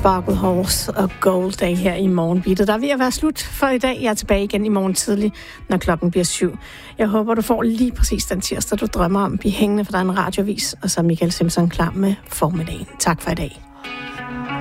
Sparkle Horse og Gold Day her i morgenbeatet. Der er ved at være slut for i dag. Jeg er tilbage igen i morgen tidlig, når klokken bliver 7. Jeg håber, du får lige præcis den tirsdag, du drømmer om. Bliv hængende, for der er en radiovis, og så er Michael Simpson klar med formiddagen. Tak for i dag.